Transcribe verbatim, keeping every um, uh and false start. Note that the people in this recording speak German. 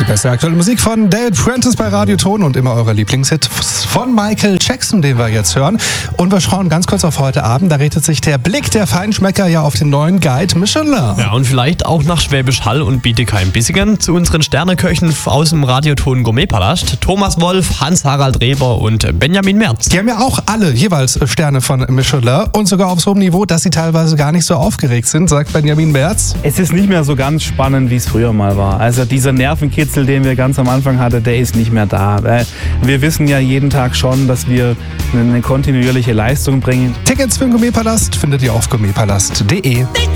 Die beste aktuelle Musik von David Prentice bei Radio Ton und immer eure Lieblingshit von Michael Jackson, den wir jetzt hören. Und wir schauen ganz kurz auf heute Abend. Da richtet sich der Blick der Feinschmecker ja auf den neuen Guide Michelin. Ja, und vielleicht auch nach Schwäbisch Hall und Bietigheim-Bissingen zu unseren Sterneköchen aus dem Radioton Gourmetpalast. Thomas Wolf, Hans-Harald Reber und Benjamin Merz. Die haben ja auch alle jeweils Sterne von Michelin und sogar auf so einem Niveau, dass sie teilweise gar nicht so aufgeregt sind, sagt Benjamin Merz. Es ist nicht mehr so ganz spannend, wie es früher mal war. Also dieser Nervenkitzel, den wir ganz am Anfang hatten, der ist nicht mehr da. Wir wissen ja jeden Tag schon, dass wir eine kontinuierliche Leistung bringen. Tickets für den Gourmetpalast findet ihr auf gourmetpalast punkt de.